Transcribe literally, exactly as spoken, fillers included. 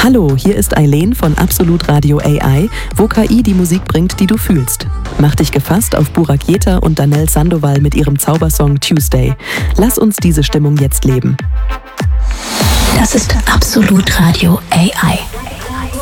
Hallo, hier ist Eileen von Absolut Radio A I, wo K I die Musik bringt, die du fühlst. Mach dich gefasst auf Burak Jeter und Danelle Sandoval mit ihrem Zaubersong Tuesday. Lass uns diese Stimmung jetzt leben. Das ist Absolut Radio A I.